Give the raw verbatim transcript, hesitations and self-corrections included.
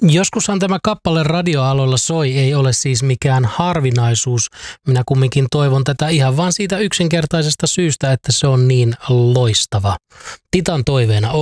Joskushan tämä kappale radioaloilla soi, ei ole siis mikään harvinaisuus. Minä kumminkin toivon tätä ihan vaan siitä yksinkertaisesta syystä, että se on niin loistava. Titan toiveena